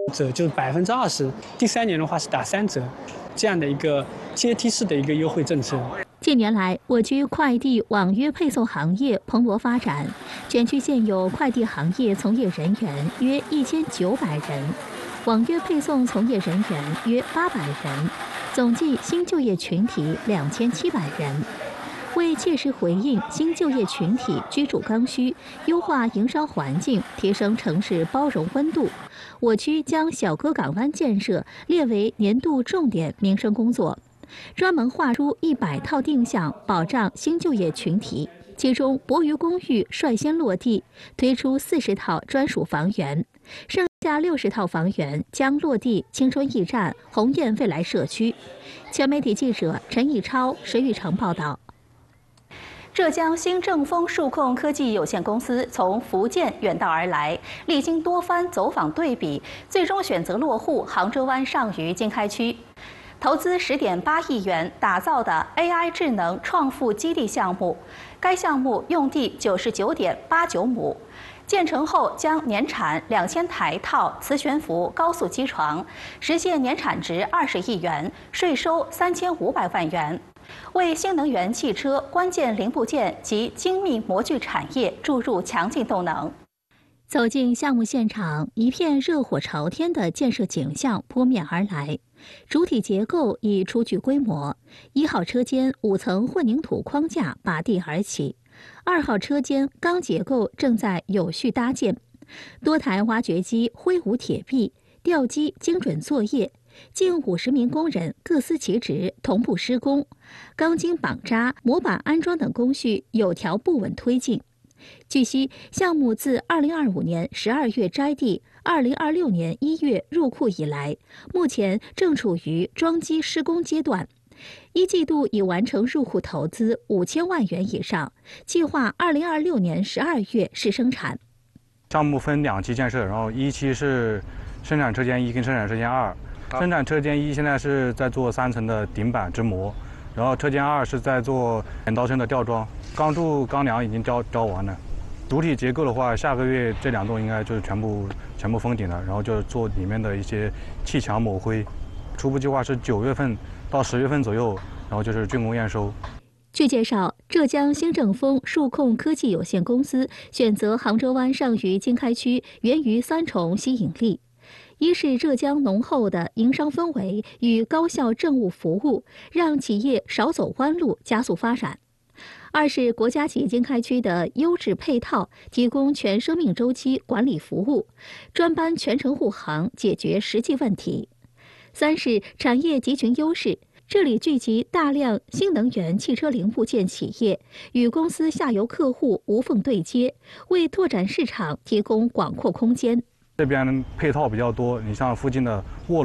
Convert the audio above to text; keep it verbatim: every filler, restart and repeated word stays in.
折，就是百分之二十。第三年的话是打三折，这样的一个阶梯式的一个优惠政策。 近年来，我区快递网约配送行业蓬勃发展，全区现有快递行业从业人员约一千九百人，网约配送从业人员约八百人，总计新就业群体两千七百人。为切实回应新就业群体居住刚需，优化营商环境，提升城市包容温度，我区将小柯港湾建设列为年度重点民生工作，专门划出一百套定向，保障新就业群体。其中，博渝公寓率先落地，推出四十套专属房源，剩下六十套房源将落地青春驿站、鸿雁未来社区。全媒体记者陈义超、石玉成报道。浙江新正丰数控科技有限公司从福建远道而来，历经多番走访对比，最终选择落户杭州湾上虞经开区。投资十点八亿元打造的 A I 智能创富基地项目，该项目用地九十九点八九亩，建成后将年产两千台套磁悬浮高速机床，实现年产值二十亿元，税收三千五百万元。为新能源汽车关键零部件及精密模具产业注入强劲动能。走进项目现场，一片热火朝天的建设景象扑面而来。主体结构已初具规模，一号车间五层混凝土框架拔地而起，二号车间钢结构正在有序搭建，多台挖掘机挥舞铁臂，吊机精准作业。近五十名工人各司其职，同步施工，钢筋绑扎、模板安装等工序有条不紊推进。据悉，项目自二零二五年十二月摘地，二零二六年一月入库以来，目前正处于装机施工阶段。一季度已完成入户投资五千万元以上，计划二零二六年十二月试生产。 项目分两期建设，然后一期是生产车间一跟生产车间二。生产车间一现在是在做三层的顶板支模，然后车间二是在做剪刀身的吊装，钢柱、钢梁已经交交完了。主体结构的话，下个月这两栋应该就是全部全部封顶了，然后就做里面的一些砌墙抹灰。初步计划是九月份到十月份左右，然后就是竣工验收。 据介绍，浙江新正丰数控科技有限公司选择杭州湾上虞经开区，源于三重吸引力。一是浙江浓厚的营商氛围与高效政务服务，让企业少走弯路，加速发展；二是国家级经开区的优质配套，提供全生命周期管理服务，专班全程护航，解决实际问题；三是产业集群优势，这里聚集大量新能源汽车零部件企业，与公司下游客户无缝对接，为拓展市场提供广阔空间。 这边配套比较多，你像附近的卧